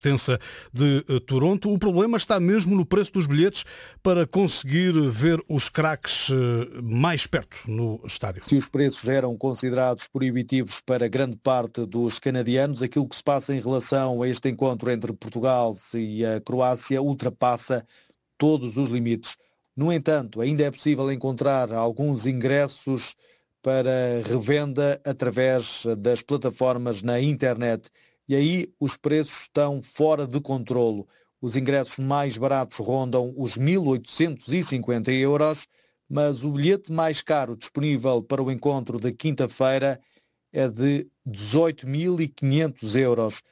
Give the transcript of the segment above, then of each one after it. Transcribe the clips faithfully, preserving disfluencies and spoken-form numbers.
tensa de Toronto. O problema está mesmo no preço dos bilhetes para conseguir ver os craques mais perto no estádio. Se os preços eram considerados proibitivos para grande parte dos canadianos, aquilo que se passa em relação a este encontro entre Portugal e a Croácia ultrapassa todos os limites. No entanto, ainda é possível encontrar alguns ingressos para revenda através das plataformas na internet. E aí os preços estão fora de controlo. Os ingressos mais baratos rondam os mil oitocentos e cinquenta euros, mas o bilhete mais caro disponível para o encontro da quinta-feira é de dezoito mil e quinhentos euros.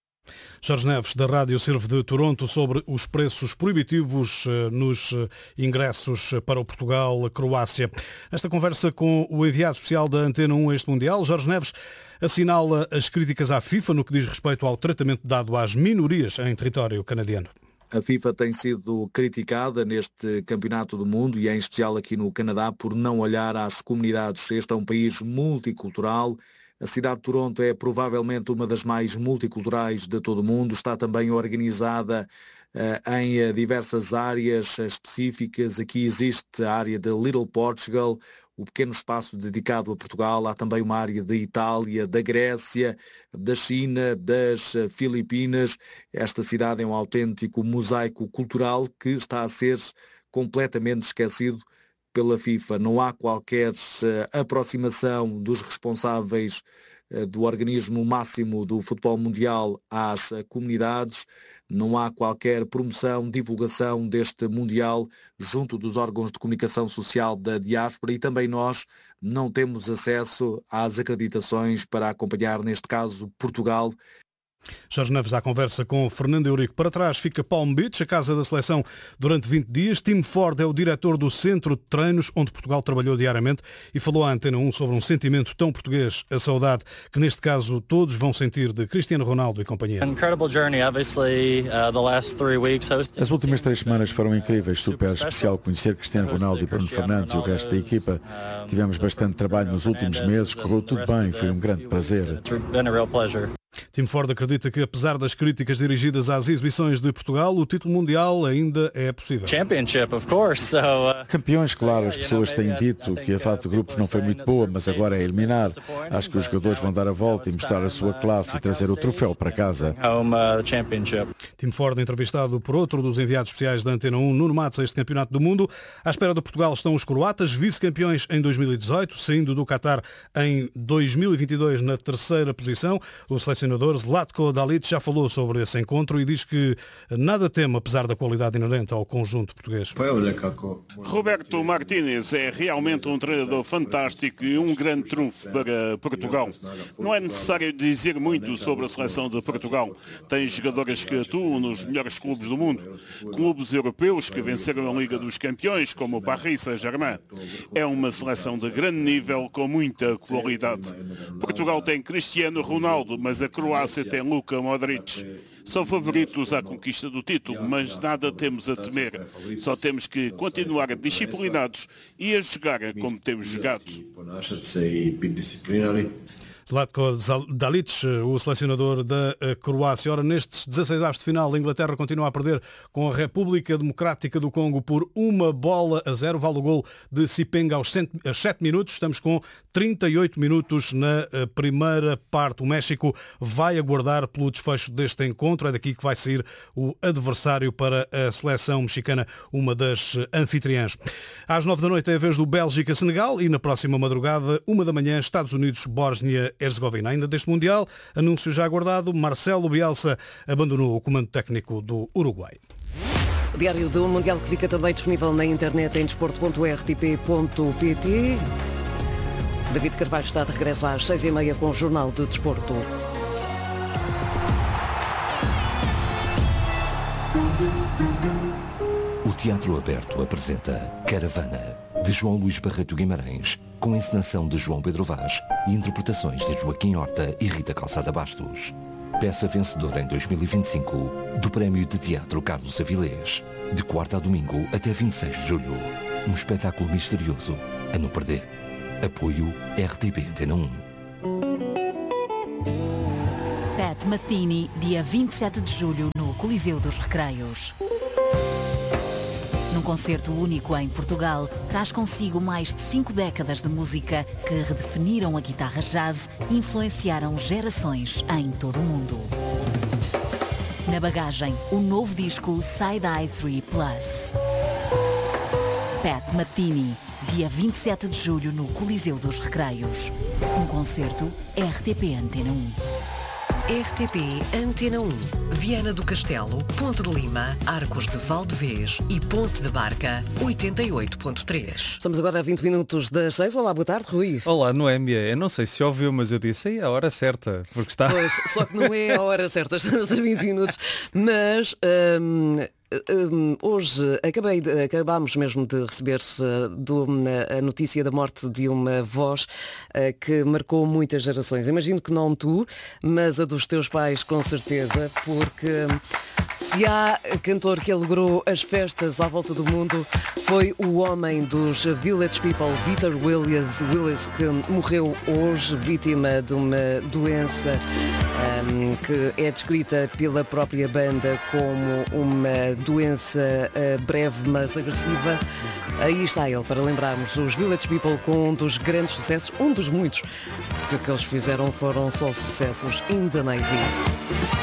Jorge Neves, da Rádio Serve de Toronto, sobre os preços proibitivos nos ingressos para o Portugal-Croácia. Nesta conversa com o enviado especial da Antena um a este Mundial, Jorge Neves assinala as críticas à FIFA no que diz respeito ao tratamento dado às minorias em território canadiano. A FIFA tem sido criticada neste Campeonato do Mundo e em especial aqui no Canadá por não olhar às comunidades. Este é um país multicultural. A cidade de Toronto é provavelmente uma das mais multiculturais de todo o mundo. Está também organizada uh, em uh, diversas áreas específicas. Aqui existe a área de Little Portugal, o pequeno espaço dedicado a Portugal. Há também uma área da Itália, da Grécia, da China, das uh, Filipinas. Esta cidade é um autêntico mosaico cultural que está a ser completamente esquecido pela FIFA. Não há qualquer uh, aproximação dos responsáveis uh, do organismo máximo do futebol mundial às uh, comunidades. Não há qualquer promoção, divulgação deste Mundial junto dos órgãos de comunicação social da diáspora e também nós não temos acesso às acreditações para acompanhar, neste caso, Portugal. Jorge Neves à conversa com Fernando Eurico. Para trás fica Palm Beach, a casa da seleção durante vinte dias. Tim Ford é o diretor do Centro de Treinos, onde Portugal trabalhou diariamente e falou à Antena um sobre um sentimento tão português, a saudade, que neste caso todos vão sentir de Cristiano Ronaldo e companhia. As últimas três semanas foram incríveis, super especial conhecer Cristiano Ronaldo e Bruno Fernandes e o resto da equipa. Tivemos bastante trabalho nos últimos meses, correu tudo bem, foi um grande prazer. Tim Ford acredita que, apesar das críticas dirigidas às exibições de Portugal, o título mundial ainda é possível. Campeões, claro, as pessoas têm dito que a fase de grupos não foi muito boa, mas agora é eliminar. Acho que os jogadores vão dar a volta e mostrar a sua classe e trazer o troféu para casa. Tim Ford, entrevistado por outro dos enviados especiais da Antena um, Nuno Matos, a este Campeonato do Mundo. À espera de Portugal estão os croatas, vice-campeões em dois mil e dezoito, saindo do Qatar em dois mil e vinte e dois na terceira posição. O selecionador Zlatko Dalic já falou sobre esse encontro e diz que nada teme, apesar da qualidade inerente ao conjunto português. Roberto Martínez é realmente um treinador fantástico e um grande trunfo para Portugal. Não é necessário dizer muito sobre a seleção de Portugal. Tem jogadores que atuam nos melhores clubes do mundo. Clubes europeus que venceram a Liga dos Campeões, como o Paris Saint-Germain. É uma seleção de grande nível com muita qualidade. Portugal tem Cristiano Ronaldo, mas a Croácia tem Luka Modric. São favoritos à conquista do título, mas nada temos a temer. Só temos que continuar disciplinados e a jogar como temos jogado. Zlatko Dalic, o selecionador da Croácia. Ora, nestes dezasseis avos de final, a Inglaterra continua a perder com a República Democrática do Congo por uma bola a zero. Vale o gol de Sipenga aos sete minutos. Estamos com trinta e oito minutos na primeira parte. O México vai aguardar pelo desfecho deste encontro. É daqui que vai sair o adversário para a seleção mexicana, uma das anfitriãs. Às nove da noite é a vez do Bélgica-Senegal e na próxima madrugada, uma da manhã, Estados Unidos-Bósnia Herzegovina. Ainda deste Mundial, anúncio já aguardado, Marcelo Bielsa abandonou o comando técnico do Uruguai. O Diário do Mundial que fica também disponível na internet em desporto ponto r t p ponto p t. David Carvalho está de regresso às seis e meia com o Jornal de Desporto. O Teatro Aberto apresenta Caravana, de João Luís Barreto Guimarães, com encenação de João Pedro Vaz e interpretações de Joaquim Horta e Rita Calçada Bastos. Peça vencedora em dois mil e vinte e cinco do Prémio de Teatro Carlos Avilés. De quarta a domingo até vinte e seis de julho. Um espetáculo misterioso a não perder. Apoio R T P Antena um. Pet Pat Metheny, dia vinte e sete de julho, no Coliseu dos Recreios. Num concerto único em Portugal, traz consigo mais de cinco décadas de música que redefiniram a guitarra jazz e influenciaram gerações em todo o mundo. Na bagagem, o novo disco Side Eye três Plus. Pat Metheny, dia vinte e sete de julho no Coliseu dos Recreios. Um concerto R T P Antena um. R T P Antena um, Viana do Castelo, Ponte de Lima, Arcos de Valdevez e Ponte de Barca, oitenta e oito ponto três. Estamos agora a vinte minutos das seis. Olá, boa tarde, Rui. Olá, Noémia. Eu não sei se ouviu, mas eu disse aí a hora certa, porque está... Pois, só que não é a hora certa, estamos a vinte minutos, mas... Hum... Um, hoje acabei de, acabámos mesmo de receber uh, do, a notícia da morte de uma voz uh, que marcou muitas gerações. Imagino que não tu, mas a dos teus pais com certeza, porque se há cantor que alegrou as festas à volta do mundo, foi o homem dos Village People, Peter Willis, Willis, que morreu hoje vítima de uma doença um, que é descrita pela própria banda como uma doença uh, breve mas agressiva. Aí está ele, para lembrarmos os Village People com um dos grandes sucessos, um dos muitos, porque o que eles fizeram foram só sucessos in the Navy.